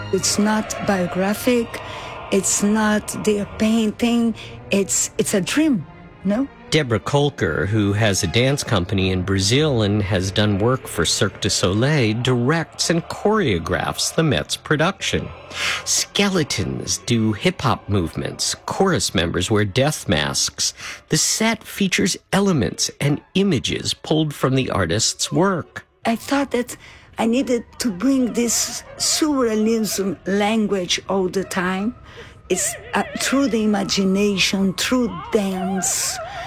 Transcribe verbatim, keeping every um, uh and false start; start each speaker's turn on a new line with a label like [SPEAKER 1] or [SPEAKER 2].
[SPEAKER 1] It's not biographic. It's not their painting. It's it's a dream, no?
[SPEAKER 2] Deborah Kolker, who has a dance company in Brazil and has done work for Cirque du Soleil, directs and choreographs the Met's production. Skeletons do hip-hop movements. Chorus members wear death masks. The set features elements and images pulled from the artist's work.
[SPEAKER 1] I thought that I needed to bring this surrealism language all the time. It's uh, through the imagination, through dance,